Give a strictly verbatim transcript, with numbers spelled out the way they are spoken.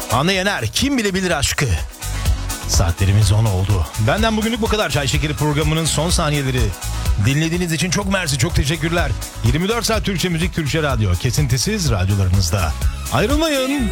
Hande Yener, kim bilebilir aşkı. Saatlerimiz on oldu. Benden bugünlük bu kadar. Çay Şekeri programının son saniyeleri. Dinlediğiniz için çok mersi, çok teşekkürler. yirmi dört saat Türkçe müzik, Türkçe radyo. Kesintisiz radyolarınızda. Ayrılmayın.